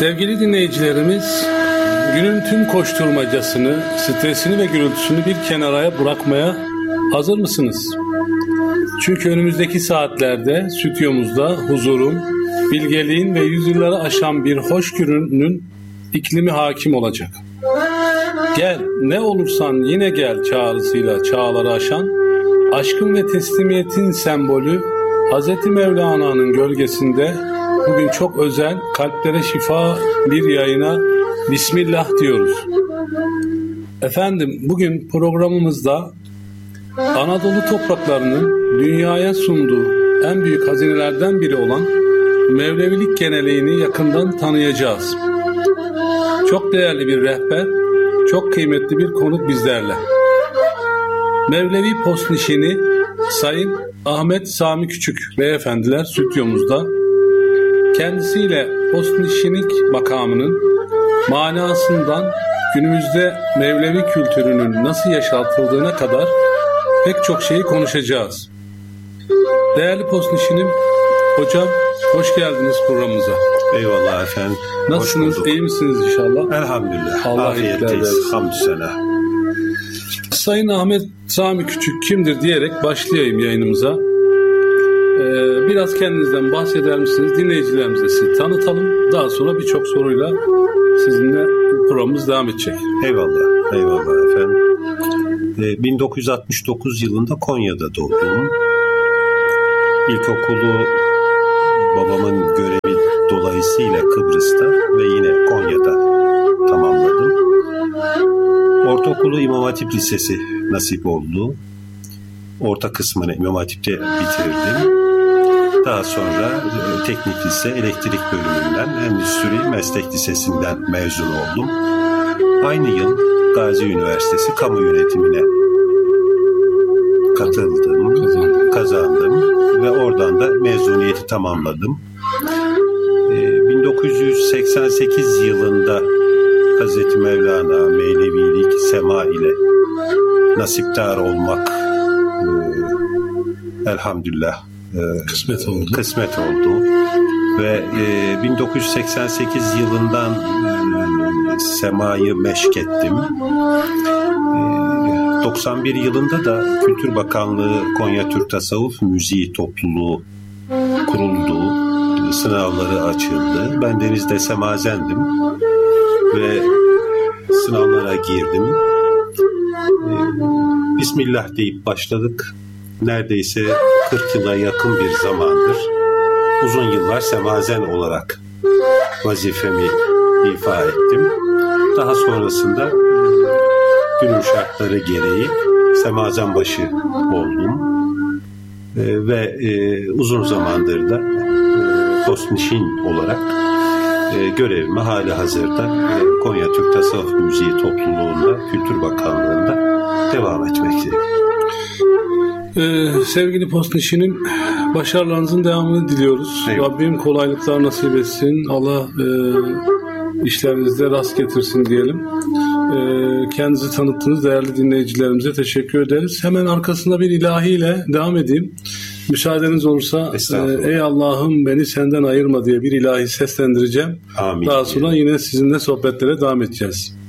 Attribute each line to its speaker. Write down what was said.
Speaker 1: Sevgili dinleyicilerimiz, günün tüm koşturmacasını, stresini ve gürültüsünü bir kenara bırakmaya hazır mısınız? Çünkü önümüzdeki saatlerde stüdyomuzda huzurun, bilgeliğin ve yüzyılları aşan bir hoşgörünün iklimi hakim olacak. Gel, ne olursan yine gel çağrısıyla çağları aşan, aşkın ve teslimiyetin sembolü Hz. Mevlana'nın gölgesinde bugün çok özel, kalplere şifa bir yayına Bismillah diyoruz. Efendim, bugün programımızda Anadolu topraklarının dünyaya sunduğu en büyük hazinelerden biri olan Mevlevilik geleneğini yakından tanıyacağız. Çok değerli bir rehber, çok kıymetli bir konuk bizlerle. Mevlevi Postnişini Sayın Ahmet Sami Küçük beyefendiler stüdyomuzda. Kendisiyle Postnişinik makamının manasından günümüzde Mevlevi kültürünün nasıl yaşatıldığına kadar pek çok şeyi konuşacağız. Değerli Postnişinim, hocam hoş geldiniz programımıza.
Speaker 2: Eyvallah efendim.
Speaker 1: Nasılsınız? İyi misiniz inşallah?
Speaker 2: Elhamdülillah.
Speaker 1: Allah
Speaker 2: Afiyetteyiz. Hamdü selah.
Speaker 1: Sayın Ahmet Sami Küçük kimdir diyerek başlayayım yayınımıza. Biraz kendinizden bahseder misiniz? Dinleyicilerimize sizi tanıtalım. Daha sonra birçok soruyla sizinle programımız devam edecek.
Speaker 2: Eyvallah. Eyvallah efendim. 1969 yılında Konya'da doğdum. İlkokulu babamın görevi dolayısıyla Kıbrıs'ta ve yine Konya'da tamamladım. Ortaokulu İmam Hatip Lisesi nasip oldu. Orta kısmını İmam Hatip'te bitirdim. Daha sonra teknik lise elektrik bölümünden Endüstri Meslek Lisesi'nden mezun oldum. Aynı yıl Gazi Üniversitesi Kamu Yönetimine kazandım ve oradan da mezuniyeti tamamladım. 1988 yılında Hazreti Mevlana, Mevlevilik, sema ile nasipdar olmak elhamdülillah kısmet oldu. Ve 1988 yılından semayı meşk ettim. 91 yılında da Kültür Bakanlığı Konya Türk Tasavvuf Müziği Topluluğu kuruldu. Sınavları açıldı. Ben Deniz'de semazendim ve sınavlara girdim. Bismillah deyip başladık. Neredeyse 40 yıla yakın bir zamandır uzun yıllar semazen olarak vazifemi ifa ettim. Daha sonrasında günün şartları gereği semazenbaşı oldum. Ve uzun zamandır da Postnişin olarak görevimi hali hazırda Konya Türk Tasavvuf Müziği Topluluğu'nda, Kültür Bakanlığı'nda devam etmekteyim.
Speaker 1: Sevgili Postnişinim, başarılarınızın devamını diliyoruz.
Speaker 2: Eyvallah.
Speaker 1: Rabbim kolaylıklar nasip etsin. Allah işlerinizde rast getirsin diyelim. Kendinizi tanıttığınız değerli dinleyicilerimize teşekkür ederiz. Hemen arkasında bir ilahiyle devam edeyim. Müsaadeniz olursa ey Allah'ım beni senden ayırma diye bir ilahi seslendireceğim.
Speaker 2: Amin.
Speaker 1: Daha sonra yine sizinle sohbetlere devam edeceğiz.